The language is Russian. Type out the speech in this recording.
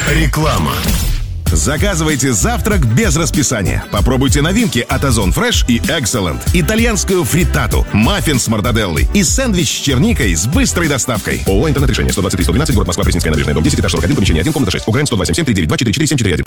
Реклама. Заказывайте завтрак без расписания. Попробуйте новинки от Озон Фреш и Excellent. Итальянскую фриттату, маффин с мортаделлой и сэндвич с черникой с быстрой доставкой. ООО «Интернет-решение», 123-112, город Москва, Пресненская набережная, дом 10, этаж 41, помещение 1, комната 6. УГРН 10277 392 44 741.